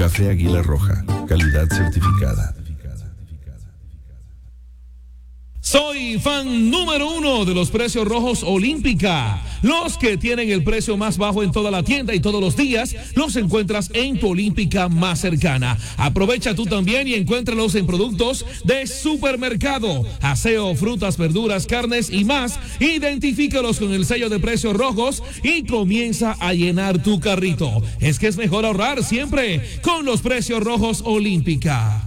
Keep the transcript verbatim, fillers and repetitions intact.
Café Águila Roja, calidad certificada. Soy fan número uno de los precios rojos Olímpica. Los que tienen el precio más bajo en toda la tienda y todos los días los encuentras en tu Olímpica más cercana. Aprovecha tú también y encuéntralos en productos de supermercado, aseo, frutas, verduras, carnes y más. Identifícalos con el sello de precios rojos y comienza a llenar tu carrito. Es que es mejor ahorrar siempre con los precios rojos Olímpica.